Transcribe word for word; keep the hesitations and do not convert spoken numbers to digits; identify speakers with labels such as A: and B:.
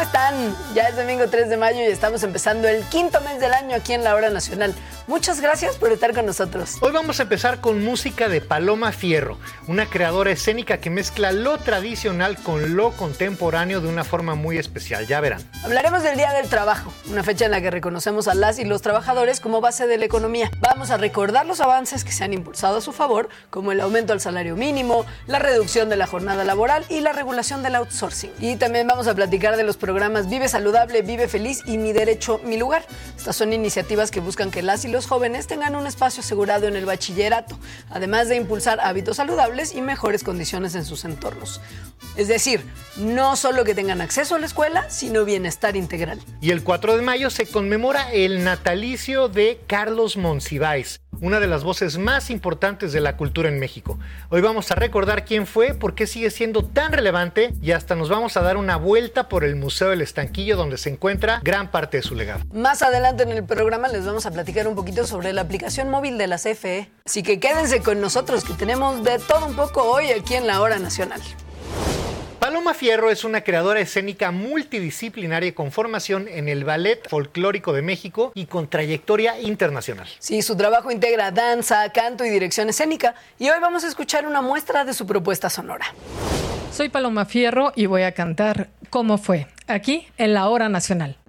A: están? Ya es domingo tres de mayo y estamos empezando el quinto mes del año aquí en La Hora Nacional. Muchas gracias por estar con nosotros.
B: Hoy vamos a empezar con música de Paloma Fierro, una creadora escénica que mezcla lo tradicional con lo contemporáneo de una forma muy especial, ya verán.
A: Hablaremos del Día del Trabajo, una fecha en la que reconocemos a las y los trabajadores como base de la economía. Vamos a recordar los avances que se han impulsado a su favor, como el aumento al salario mínimo, la reducción de la jornada laboral y la regulación del outsourcing. Y también vamos a platicar de los programas Vive Saludable, Vive Feliz y Mi Derecho, Mi Lugar. Estas son iniciativas que buscan que las y los jóvenes tengan un espacio asegurado en el bachillerato, además de impulsar hábitos saludables y mejores condiciones en sus entornos. Es decir, no solo que tengan acceso a la escuela, sino bienestar integral.
B: Y el cuatro de mayo se conmemora el natalicio de Carlos Monsiváis, una de las voces más importantes de la cultura en México. Hoy vamos a recordar quién fue, por qué sigue siendo tan relevante y hasta nos vamos a dar una vuelta por el Museo del Estanquillo, donde se encuentra gran parte de su legado.
A: Más adelante en el programa les vamos a platicar un poquito sobre la aplicación móvil de la C F E. Así que quédense con nosotros, que tenemos de todo un poco hoy aquí en La Hora Nacional.
B: Paloma Fierro es una creadora escénica multidisciplinaria con formación en el Ballet Folclórico de México y con trayectoria internacional.
A: Sí, su trabajo integra danza, canto y dirección escénica, y hoy vamos a escuchar una muestra de su propuesta sonora.
C: Soy Paloma Fierro y voy a cantar ¿Cómo fue?, aquí en La Hora Nacional.